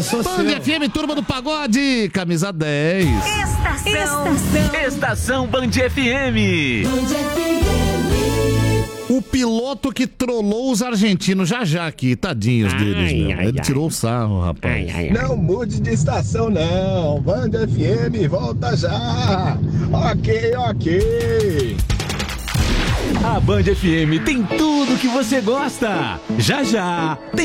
Band FM, Turma do Pagode, camisa 10. Estação Band FM. O piloto que trollou os argentinos já aqui, tadinhos deles, meu. Ele tirou o sarro, rapaz. Não mude de estação, não. Band FM, volta já. Ok. A Band FM tem tudo que você gosta. Já tem